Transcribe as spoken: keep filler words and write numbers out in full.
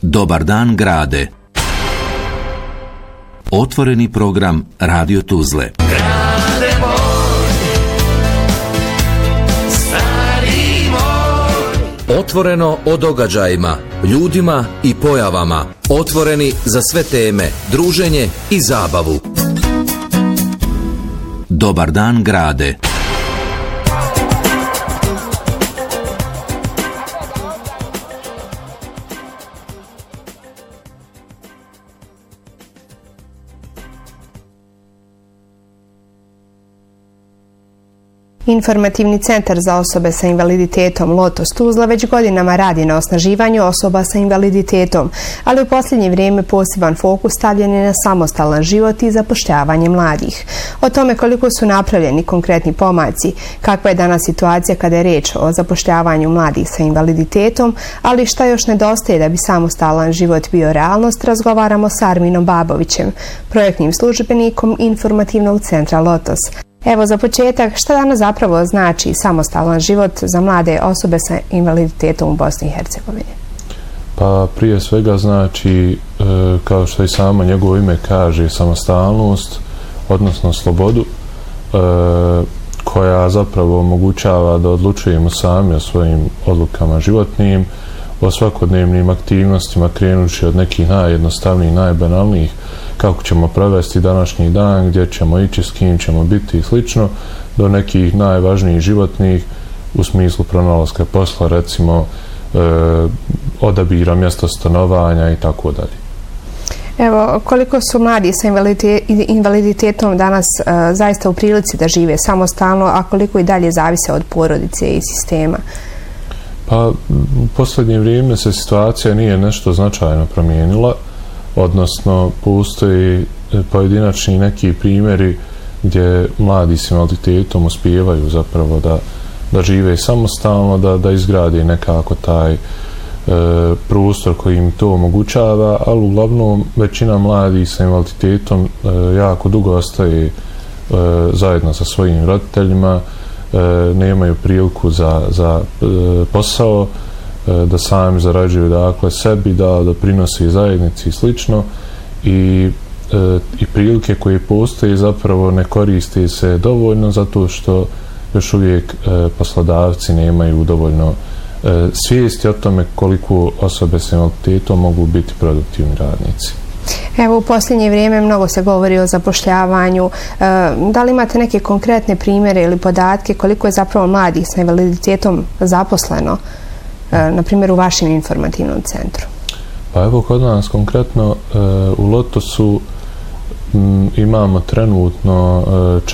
Dobar dan grade. Otvoreni program Radio Tuzle. Grade moj, stari moj. Otvoreno o događajima, ljudima i pojavama. Otvoreni za sve teme, druženje i zabavu. Dobar dan grade. Informativni centar za osobe sa invaliditetom Lotos Tuzla već godinama radi na osnaživanju osoba sa invaliditetom, ali u posljednje vrijeme poseban fokus stavljen je na samostalan život i zapošljavanje mladih. O tome koliko su napravljeni konkretni pomaci, kakva je danas situacija kada je riječ o zapošljavanju mladih sa invaliditetom, ali šta još nedostaje da bi samostalan život bio realnost, razgovaramo s Arminom Babovićem, projektnim službenikom Informativnog centra Lotos. Evo za početak, šta danas zapravo znači samostalan život za mlade osobe sa invaliditetom u Bosni i Hercegovini? Pa prije svega znači, kao što i samo njegovo ime kaže, samostalnost, odnosno slobodu, koja zapravo omogućava da odlučujemo sami o svojim odlukama životnim, o svakodnevnim aktivnostima, krenući od nekih najjednostavnijih, najbanalnijih, kako ćemo provesti današnji dan, gdje ćemo ići, s kim ćemo biti i slično, do nekih najvažnijih životnih u smislu pronalaska posla, recimo e, odabira mjesta stanovanja i tako dalje. Evo, koliko su mladi sa invaliditetom danas e, zaista u prilici da žive samostalno, a koliko i dalje zavise od porodice i sistema? Pa u posljednje vrijeme se situacija nije nešto značajno promijenila, odnosno postoji pojedinačni neki primjeri gdje mladi s invaliditetom uspijevaju zapravo da, da žive samostalno, da, da izgrade nekako taj e, prostor koji im to omogućava, ali uglavnom većina mladih sa invaliditetom e, jako dugo ostaje e, zajedno sa svojim roditeljima, e, nemaju priliku za, za e, posao, da sami zarađuju dakle sebi, da doprinosi zajednici i slično, i, e, i prilike koje postoje zapravo ne koriste se dovoljno zato što još uvijek e, poslodavci nemaju dovoljno e, svijesti o tome koliko osobe s invaliditetom mogu biti produktivni radnici. Evo, u posljednje vrijeme mnogo se govori o zapošljavanju. E, da li imate neke konkretne primjere ili podatke koliko je zapravo mladih sa invaliditetom zaposleno, na primjer u vašem informativnom centru? Pa evo kod nas konkretno u Lotosu imamo trenutno